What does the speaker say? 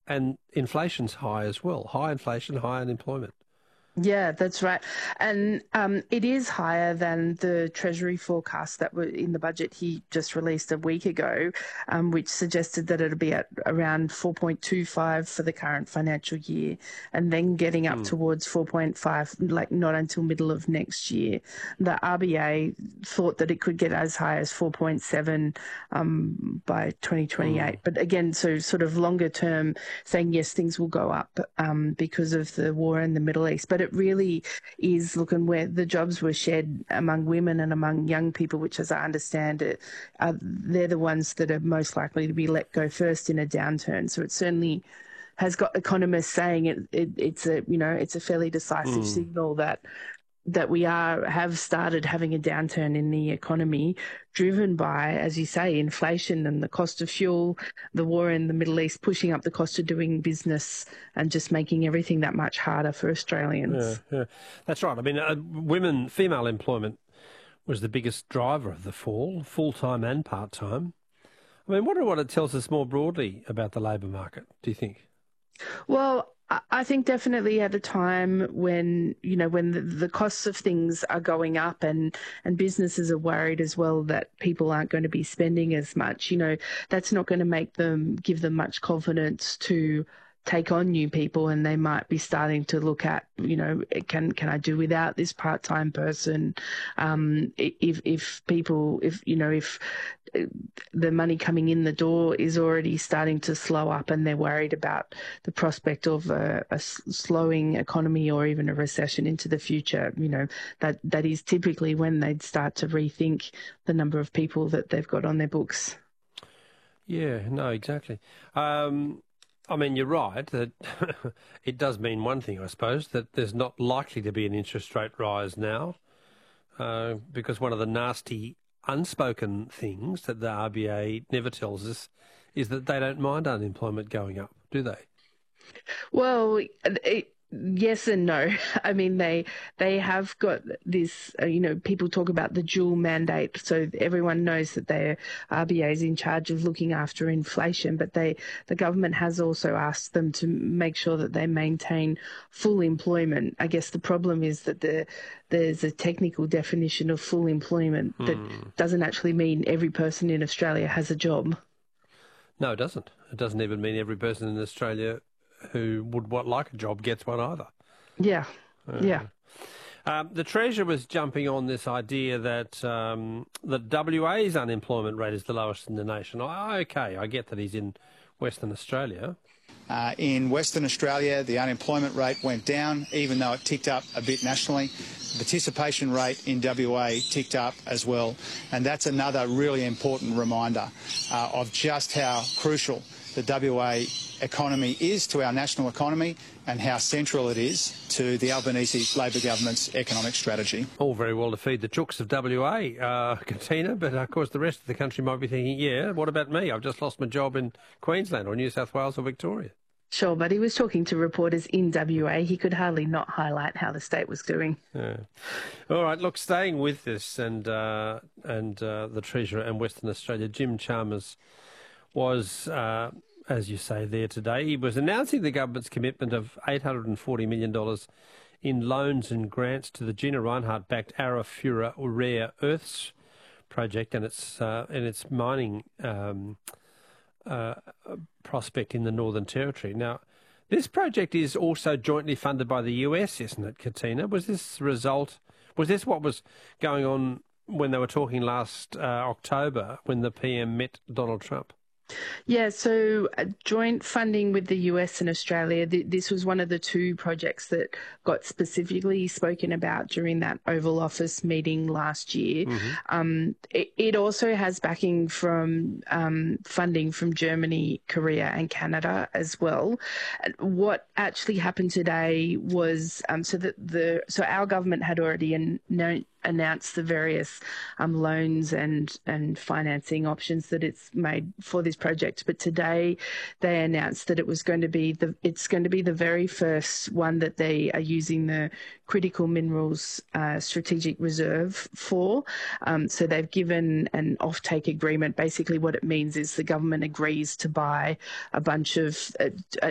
and inflation's high as well. High inflation, high unemployment. Yeah, that's right. And it is higher than the Treasury forecast that were in the budget he just released a week ago, which suggested that it'll be at around 4.25 for the current financial year, and then getting up towards 4.5, like not until middle of next year. The RBA thought that it could get as high as 4.7 by 2028. But again, so sort of longer term, saying yes, things will go up because of the war in the Middle East. But it really is looking where the jobs were shed among women and among young people, which, as I understand it, they're the ones that are most likely to be let go first in a downturn. So it certainly has got economists saying it's a fairly decisive signal that we have started having a downturn in the economy, driven by, as you say, inflation and the cost of fuel, the war in the Middle East pushing up the cost of doing business and just making everything that much harder for Australians. Yeah, that's right. I mean, female employment was the biggest driver of the fall, full-time and part-time. I mean, wonder what it tells us more broadly about the labour market, do you think? Well, I think definitely at a time when, when the costs of things are going up and businesses are worried as well that people aren't going to be spending as much, that's not going to give them much confidence to take on new people, and they might be starting to look at, can I do without this part-time person? If the money coming in the door is already starting to slow up and they're worried about the prospect of a slowing economy or even a recession into the future, that is typically when they'd start to rethink the number of people that they've got on their books. Yeah, no, exactly. I mean, you're right that it does mean one thing, I suppose, that there's not likely to be an interest rate rise now, because one of the nasty unspoken things that the RBA never tells us is that they don't mind unemployment going up, do they? Well, yes and no. I mean, they have got this, people talk about the dual mandate. So everyone knows that the RBA is in charge of looking after inflation, but the government has also asked them to make sure that they maintain full employment. I guess the problem is that there's a technical definition of full employment that doesn't actually mean every person in Australia has a job. No, it doesn't. It doesn't even mean every person in Australia who would like a job gets one either. Yeah, yeah. The Treasurer was jumping on this idea that that WA's unemployment rate is the lowest in the nation. Okay, I get that he's in Western Australia. In Western Australia, the unemployment rate went down, even though it ticked up a bit nationally. The participation rate in WA ticked up as well. And that's another really important reminder of just how crucial the WA economy is to our national economy and how central it is to the Albanese Labor government's economic strategy. All very well to feed the chooks of WA, Katina, but of course the rest of the country might be thinking, yeah, what about me? I've just lost my job in Queensland or New South Wales or Victoria. Sure, but he was talking to reporters in WA. He could hardly not highlight how the state was doing. Yeah. All right, look, staying with this and the Treasurer and Western Australia, Jim Chalmers was, as you say, there today. He was announcing the government's commitment of $840 million in loans and grants to the Gina Rinehart-backed Arafura Rare Earths project and its mining prospect in the Northern Territory. Now, this project is also jointly funded by the US, isn't it, Katina? Was this what was going on when they were talking last October when the PM met Donald Trump? Yeah, so joint funding with the US and Australia, this was one of the two projects that got specifically spoken about during that Oval Office meeting last year. It also has backing from funding from Germany, Korea and Canada as well. What actually happened today was so our government had already announced the various loans and financing options that it's made for this project. But today they announced that it's going to be the very first one that they are using the critical minerals strategic reserve for. So they've given an offtake agreement. Basically what it means is the government agrees to buy a bunch of